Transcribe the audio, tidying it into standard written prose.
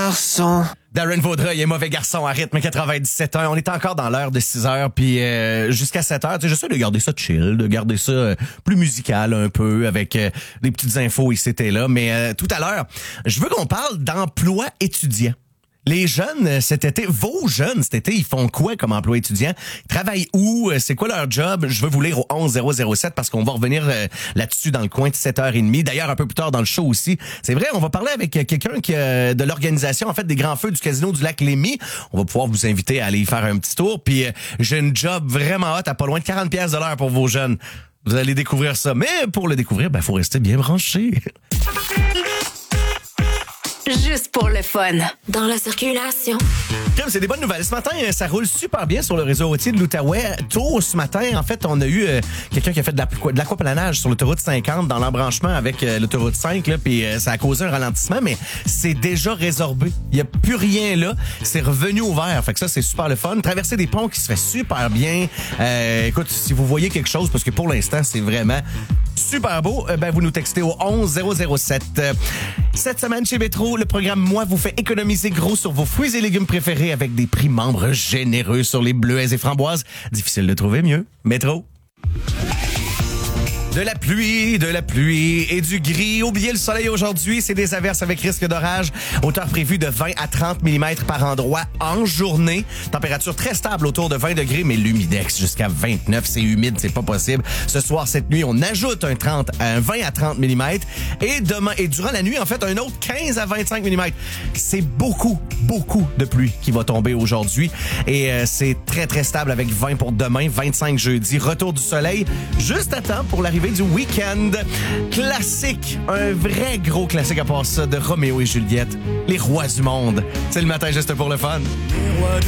garçon. Darren Vaudreuil et Mauvais garçon à rythme 97.1. On est encore dans l'heure de 6h, puis jusqu'à 7h. J'essaie de garder ça chill, de garder ça plus musical un peu, avec des petites infos ici et là. Mais tout à l'heure, je veux qu'on parle d'emploi étudiant. Les jeunes cet été, vos jeunes cet été, ils font quoi comme emploi étudiant? Ils travaillent où? C'est quoi leur job? Je veux vous lire au 11007 parce qu'on va revenir là-dessus dans le coin de 7h30. D'ailleurs, un peu plus tard dans le show aussi. C'est vrai, on va parler avec quelqu'un qui de l'organisation, en fait, des Grands Feux du Casino du Lac-Lémy. On va pouvoir vous inviter à aller y faire un petit tour. Puis j'ai une job vraiment hot à pas loin de 40$ de l'heure pour vos jeunes. Vous allez découvrir ça. Mais pour le découvrir, faut rester bien branché. Juste pour le fun. Dans la circulation. C'est des bonnes nouvelles. Ce matin, ça roule super bien sur le réseau routier de l'Outaouais. Tôt ce matin, en fait, on a eu quelqu'un qui a fait de l'aquaplanage sur l'autoroute 50 dans l'embranchement avec l'autoroute 5, là, puis ça a causé un ralentissement, mais c'est déjà résorbé. Il n'y a plus rien là. C'est revenu au vert. Fait que ça, c'est super le fun. Traverser des ponts qui se fait super bien. Écoute, si vous voyez quelque chose, parce que pour l'instant, c'est vraiment super beau, vous nous textez au 11007. Cette semaine chez Métro, le programme Moi vous fait économiser gros sur vos fruits et légumes préférés avec des prix membres généreux sur les bleuets et framboises. Difficile de trouver mieux. Métro. De la pluie et du gris. Oubliez le soleil aujourd'hui, c'est des averses avec risque d'orage. Hauteur prévue de 20 à 30 mm par endroit en journée. Température très stable autour de 20 degrés, mais l'humidex jusqu'à 29. C'est humide, c'est pas possible. Ce soir, cette nuit, on ajoute un 20 à 30 mm. Et demain, et durant la nuit, en fait, un autre 15 à 25 mm. C'est beaucoup de pluie qui va tomber aujourd'hui. Et c'est très, très stable avec 20 pour demain, 25 jeudi. Retour du soleil juste à temps pour l'arrivée du week-end. Classique, un vrai gros classique à part ça de Roméo et Juliette, les rois du monde. C'est le matin juste pour le fun.